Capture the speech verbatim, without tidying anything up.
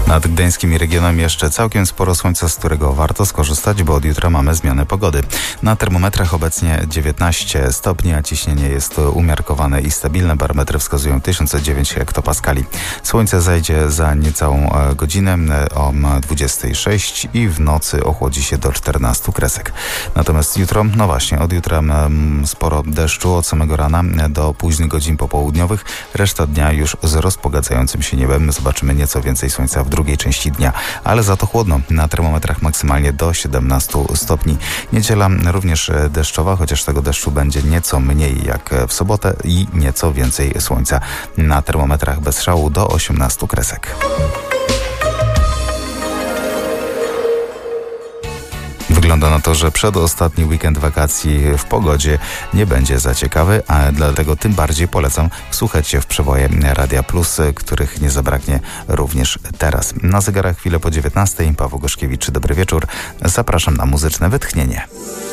Nad Gdańskim i regionem jeszcze całkiem sporo słońca, z którego warto skorzystać, bo od jutra mamy zmianę pogody. Na termometrach obecnie dziewiętnaście stopni, a ciśnienie jest umiarkowane i stabilne. Barometry wskazują tysiąc dziewięć hektopaskali. Słońce zajdzie za niecałą godzinę o dwudziestej szóstej i w nocy ochłodzi się do czternastu kresek. Natomiast jutro, no właśnie, od jutra sporo deszczu od samego rana do późnych godzin popołudniowych. Reszta dnia już z rozpogadzającym się niebem. Zobaczymy nieco więcej słońca w drugiej części dnia, ale za to chłodno. Na termometrach maksymalnie do siedemnastu stopni. Niedziela również deszczowa, chociaż tego deszczu będzie nieco mniej jak w sobotę i nieco więcej słońca. Na termometrach bez szału do osiemnastu kresek. Wygląda na to, że przedostatni weekend wakacji w pogodzie nie będzie za ciekawy, a dlatego tym bardziej polecam wsłuchać się w przeboje Radia Plus, których nie zabraknie również teraz. Na zegarach chwilę po dziewiętnastej. Paweł Goszkiewicz, dobry wieczór. Zapraszam na muzyczne wytchnienie.